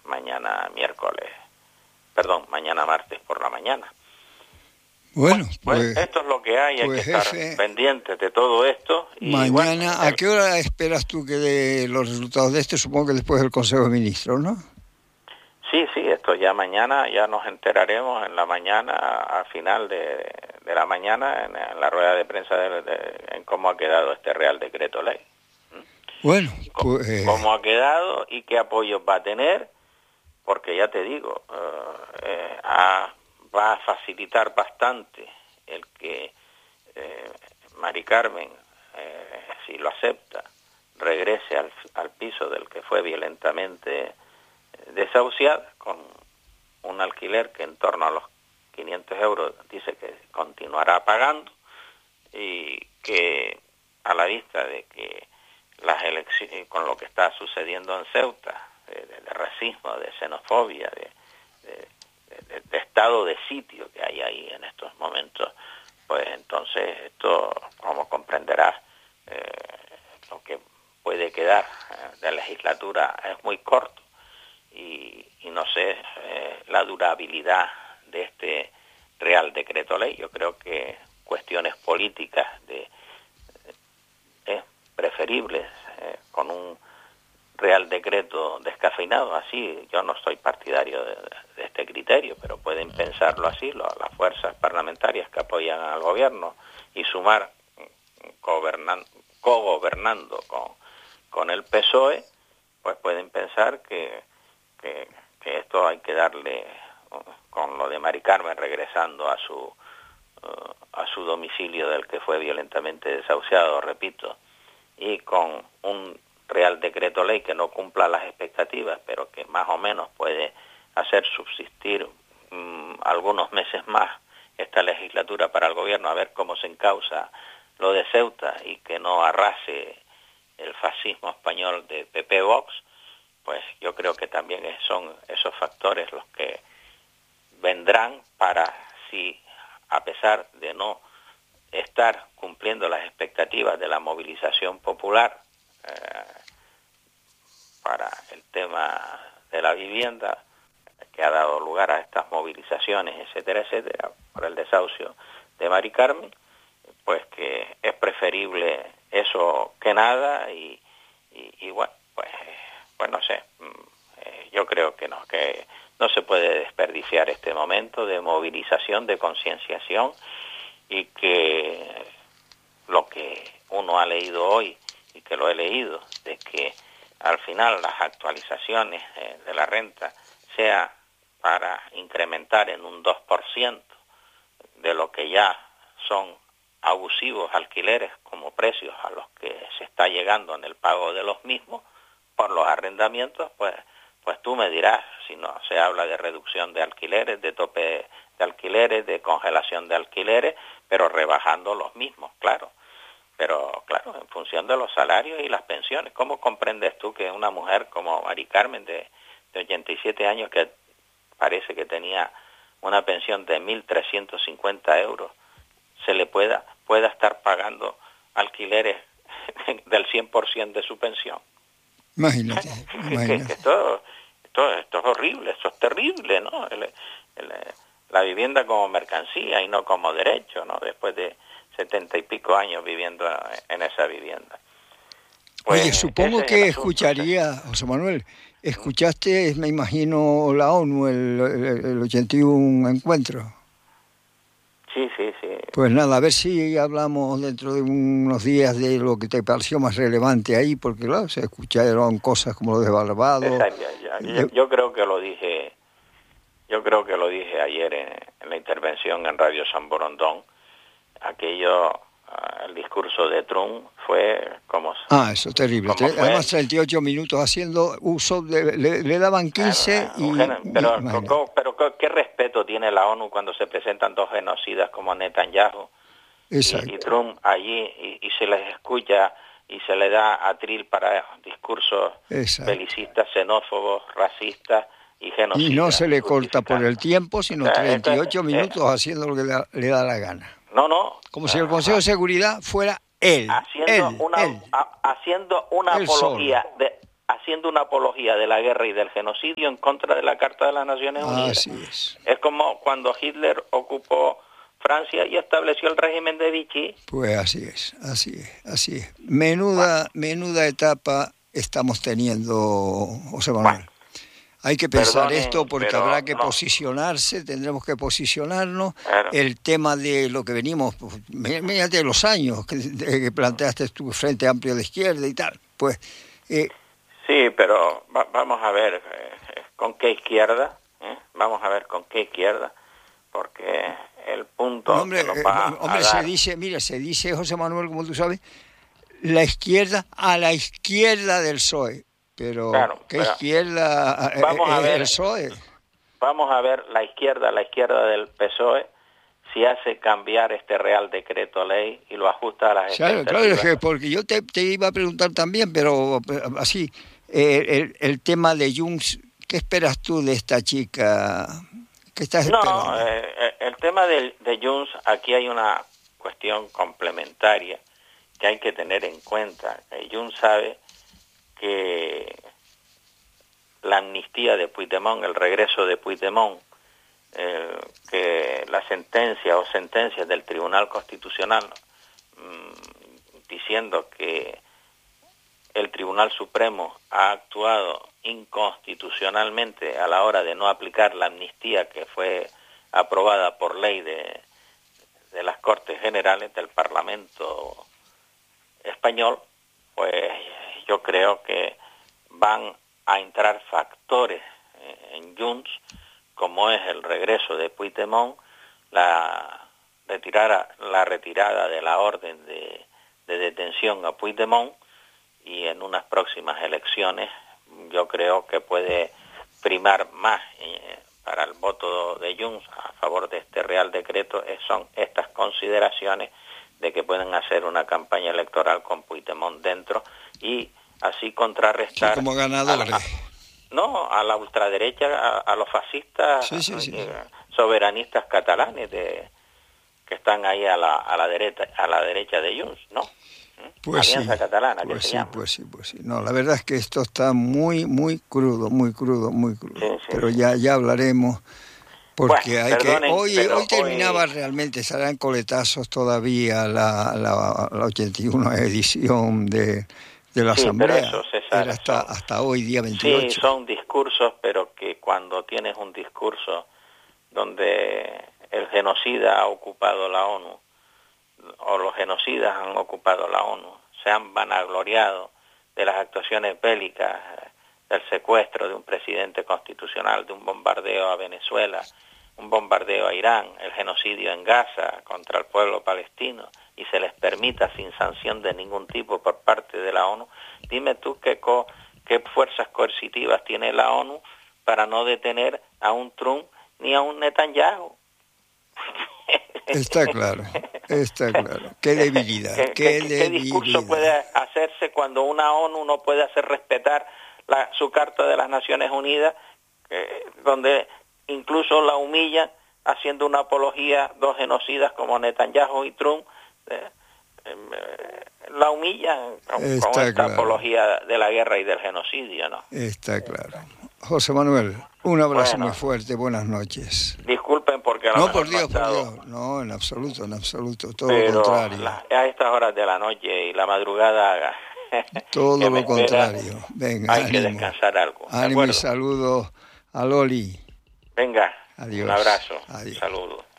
mañana martes por la mañana. Bueno, pues esto es lo que hay que estar pendientes de todo esto. Y mañana, ¿a qué hora esperas tú que dé los resultados de esto? Supongo que después del Consejo de Ministros, ¿no? Sí, esto ya mañana, ya nos enteraremos en la mañana, al final de la mañana, en la rueda de prensa en cómo ha quedado este Real Decreto Ley. Bueno, pues... cómo ha quedado y qué apoyos va a tener, porque ya te digo, va a facilitar bastante el que Mari Carmen, si lo acepta, regrese al piso del que fue violentamente desahuciada, con un alquiler que en torno a los 500 euros dice que continuará pagando, y que a la vista de que las elecciones, con lo que está sucediendo en Ceuta, de racismo, de xenofobia, de estado de sitio que hay ahí en estos momentos, pues entonces esto, como comprenderás, lo que puede quedar de legislatura es muy corto, y no sé la durabilidad de este Real Decreto Ley. Yo creo que cuestiones políticas es preferible con un Real Decreto descafeinado. Así, yo no soy partidario de este criterio, pero pueden pensarlo así las fuerzas parlamentarias que apoyan al gobierno, y sumar cogobernando con el PSOE, pues pueden pensar que esto hay que darle, con lo de Mari Carmen regresando a su domicilio del que fue violentamente desahuciado, repito, y con un Real Decreto Ley que no cumpla las expectativas, pero que más o menos puede hacer subsistir algunos meses más esta legislatura para el gobierno, a ver cómo se encausa lo de Ceuta y que no arrase el fascismo español de PP Vox, pues yo creo que también son esos factores los que vendrán para, si a pesar de no estar cumpliendo las expectativas de la movilización popular para el tema de la vivienda, que ha dado lugar a estas movilizaciones, etcétera, por el desahucio de Mari Carmen, pues que es preferible eso que nada, y bueno, pues no sé, yo creo que no se puede desperdiciar este momento de movilización, de concienciación, y que lo que uno ha leído hoy, y que lo he leído, de que al final las actualizaciones de la renta sea para incrementar en un 2% de lo que ya son abusivos alquileres como precios a los que se está llegando en el pago de los mismos por los arrendamientos, pues tú me dirás, si no se habla de reducción de alquileres, de tope de alquileres, de congelación de alquileres, pero rebajando los mismos, claro. Pero claro, en función de los salarios y las pensiones. ¿Cómo comprendes tú que una mujer como Mari Carmen de 87 años, que parece que tenía una pensión de 1.350 euros, se le pueda estar pagando alquileres del 100% de su pensión? Imagínate. Esto es horrible, esto es terrible, ¿no? La vivienda como mercancía y no como derecho, ¿no? Después de 70 y pico años viviendo en esa vivienda. Pues, oye, supongo que escucharía, José Manuel, escuchaste, me imagino, la ONU, el 81 encuentro. Sí. Pues nada, a ver si hablamos dentro de unos días de lo que te pareció más relevante ahí, porque claro, se escucharon cosas como lo de Barbados. Yo creo que lo dije ayer en la intervención en Radio San Borondón. El discurso de Trump fue como... eso, terrible. Además, 38 minutos haciendo uso, le daban 15 Pero ¿qué respeto tiene la ONU cuando se presentan dos genocidas como Netanyahu y Trump allí, y se les escucha y se le da atril para discursos belicistas, xenófobos, racistas y genocidas? Y no se le corta por el tiempo, sino 38 minutos haciendo lo que le da la gana. No. Como si el Consejo de Seguridad fuera él. Haciendo una apología haciendo una apología de la guerra y del genocidio en contra de la Carta de las Naciones Unidas. Así es. Es como cuando Hitler ocupó Francia y estableció el régimen de Vichy. Pues así es, así es, así es. Menuda etapa estamos teniendo, José Manuel. Bueno, hay que pensar esto porque habrá que posicionarse, tendremos que posicionarnos. Claro. El tema de lo que venimos, pues, mediante los años que planteaste tu Frente Amplio de Izquierda y tal, pues... sí, pero vamos a ver con qué izquierda, vamos a ver con qué izquierda, porque el punto... Hombre, se dice, José Manuel, como tú sabes, la izquierda a la izquierda del PSOE. Pero, claro, ¿qué izquierda es el PSOE? Vamos a ver la izquierda del PSOE, si hace cambiar este Real Decreto Ley y lo ajusta a las expectativas. Claro, es que porque yo te iba a preguntar también, pero así, el tema de Junts, ¿qué esperas tú de esta chica? ¿Qué estás esperando? No, el tema de Junts, aquí hay una cuestión complementaria que hay que tener en cuenta. Junts sabe que la amnistía de Puigdemont, el regreso de Puigdemont, que la sentencia o sentencias del Tribunal Constitucional diciendo que el Tribunal Supremo ha actuado inconstitucionalmente a la hora de no aplicar la amnistía que fue aprobada por ley de las Cortes Generales del Parlamento español, pues yo creo que van a entrar factores en Junts, como es el regreso de Puigdemont, la retirada de la orden de detención a Puigdemont, y en unas próximas elecciones yo creo que puede primar más para el voto de Junts a favor de este Real Decreto, son estas consideraciones de que pueden hacer una campaña electoral con Puigdemont dentro y así contrarrestar como ganadores. A la ultraderecha, a los fascistas soberanistas catalanes que están ahí a la derecha de Junts, ¿no? Pues Alianza Catalana, pues se llama. Pues sí. No, la verdad es que esto está muy crudo. Sí. Pero ya hablaremos, porque hoy terminaba realmente, serán coletazos todavía la 81 edición de la Asamblea. Pero eso, César, era hasta hoy, día 28. Sí, son discursos, pero que cuando tienes un discurso donde el genocida ha ocupado la ONU, o los genocidas han ocupado la ONU, se han vanagloriado de las actuaciones bélicas, del secuestro de un presidente constitucional, de un bombardeo a Venezuela, un bombardeo a Irán, el genocidio en Gaza contra el pueblo palestino, y se les permita sin sanción de ningún tipo por parte de la ONU, dime tú qué fuerzas coercitivas tiene la ONU para no detener a un Trump ni a un Netanyahu. Está claro. Qué debilidad. ¿Qué discurso puede hacerse cuando una ONU no puede hacer respetar su Carta de las Naciones Unidas, donde incluso la humillan haciendo una apología, dos genocidas como Netanyahu y Trump, la humillan con esta apología de la guerra y del genocidio, ¿no? Está claro. José Manuel, un abrazo muy fuerte, buenas noches. Disculpen porque no, por Dios, no, en absoluto, todo lo contrario. A estas horas de la noche y la madrugada todo lo contrario. Venga, hay que descansar algo. Ánimo y saludos a Loli. Venga, adiós. Un abrazo, adiós. Saludos.